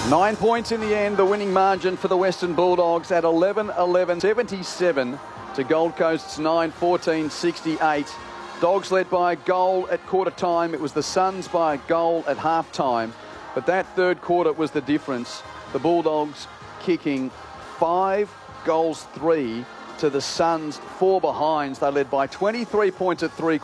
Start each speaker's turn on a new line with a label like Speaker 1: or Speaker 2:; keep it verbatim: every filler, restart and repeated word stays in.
Speaker 1: Nine points in the end, the winning margin for the Western Bulldogs at eleven eleven seventy-seven to Gold Coast's nine fourteen sixty-eight. Dogs led by a goal at quarter time. It was the Suns by a goal at half time. But that third quarter was the difference. The Bulldogs kicking five goals, three to the Suns, four behinds. They led by twenty-three points at three